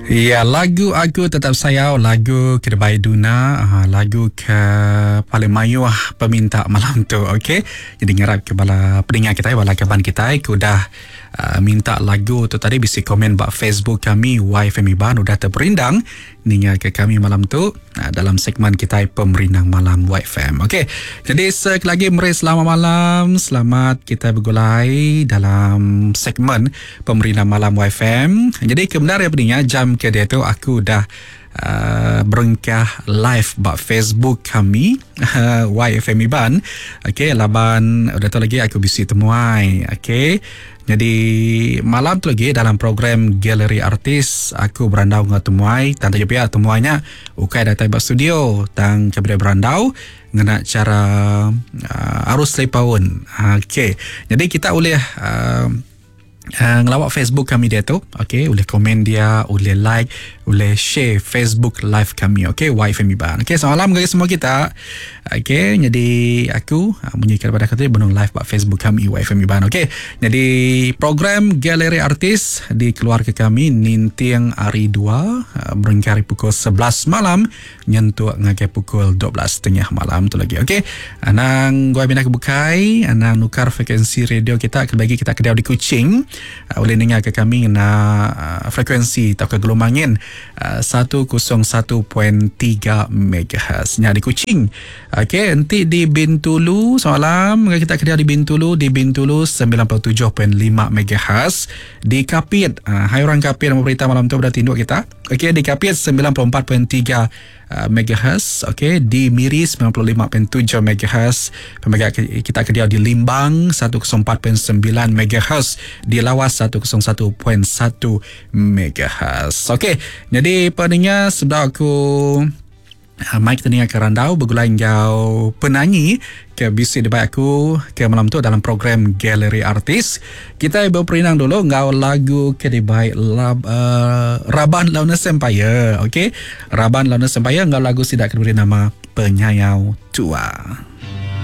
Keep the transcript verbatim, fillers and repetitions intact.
Ya, lagu aku tetap sayang, lagu Kedebai Duna, uh, lagu ke paling mayu peminta malam tu, okey. Jadi ngarap ke bala pendengar kita, bala kawan kita, aku dah uh, minta lagu tu tadi, bisa komen bak Facebook kami Y F M Iban, udah terperindang ningal ke kami malam tu uh, dalam segmen kita Pemerindang Malam Y F M. Okey. Jadi sekali lagi meri selamat malam, selamat kita bergulai dalam segmen Pemerindang Malam Y F M. Jadi kebenaran pendengar, jam ke dia tu aku dah uh, berengkah live bak Facebook kami uh, Y F M Iban. Okey, laban udah tu lagi aku bisi temuai. Okey. Jadi malam tu lagi dalam program Galeri Artis aku berandau dengan temuai tante jepia temuainya ukai datang bak studio tang kepada berandau ngena cara uh, arus lepaun. Okey. Jadi kita boleh uh, Uh, ngelawak Facebook kami dia tu, okey, boleh komen dia, boleh like, boleh share Facebook live kami, okey, Y F M Iban. Okey, selamat malam kepada semua kita. Okey, jadi aku uh, menyiarkan pada kata benung live pada Facebook kami Y F M Iban. Okey, jadi program Galeri Artis dikeluarkan kami nintiang hari dua uh, berengkari pukul sebelas malam nyentuh ngagai pukul dua belas tengah malam tu lagi. Okey, anang gua bina kebukai, anang nukar frekuensi radio kita bagi kita kedai di Kuching. Uh, boleh dengar ke kami na uh, frekuensi atau ke gelombangin uh, seratus satu perpuluhan tiga megahertz nya di Kuching. Okey, nanti di Bintulu semalam kita kedai di Bintulu di Bintulu sembilan puluh tujuh perpuluhan lima megahertz, di Kapit uh, hai orang Kapit memberita malam tu berarti tinduk kita. Okey, di Kapit sembilan puluh empat perpuluhan tiga Uh, megahertz, okey, di Miri sembilan puluh lima perpuluhan tujuh megahertz, pembagian kita kedia di Limbang seratus empat perpuluhan sembilan megahertz, di Lawas seratus satu perpuluhan satu megahertz. Okey, jadi pendengar sudah aku uh, mic teninga ke randau bergulai jauh penyanyi ke bisi debat aku ke malam tu dalam program Galeri Artis. Kita berperinang dulu ngau lagu ke debat lab, uh, Raban Launa Sempaya. Okey, Raban Launa Sempaya ngau lagu sidak diberi nama Penyayau Tua.